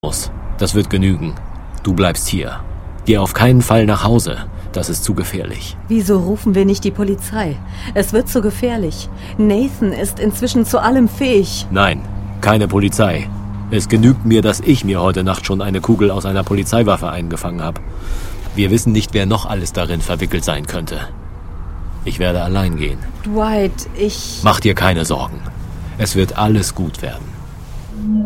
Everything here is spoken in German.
Das wird genügen. Du bleibst hier. Geh auf keinen Fall nach Hause. Das ist zu gefährlich. Wieso rufen wir nicht die Polizei? Es wird zu gefährlich. Nathan ist inzwischen zu allem fähig. Nein, keine Polizei. Es genügt mir, dass ich mir heute Nacht schon eine Kugel aus einer Polizeiwaffe eingefangen habe. Wir wissen nicht, wer noch alles darin verwickelt sein könnte. Ich werde allein gehen. Dwight, Mach dir keine Sorgen. Es wird alles gut werden.